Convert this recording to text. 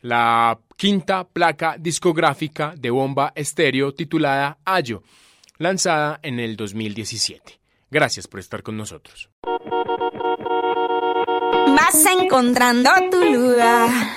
la quinta placa discográfica de Bomba Estéreo titulada Ayo, lanzada en el 2017. Gracias por estar con nosotros. Vas encontrando tu lugar